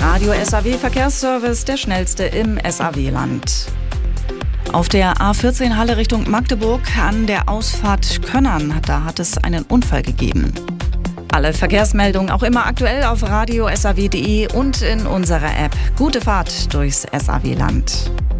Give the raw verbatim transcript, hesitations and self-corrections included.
Radio S A W Verkehrsservice, der schnellste im S A W-Land. Auf der A vierzehn Halle Richtung Magdeburg an der Ausfahrt Könnern, da hat es einen Unfall gegeben. Alle Verkehrsmeldungen auch immer aktuell auf radio punkt s a w punkt d e und in unserer App. Gute Fahrt durchs S A W-Land.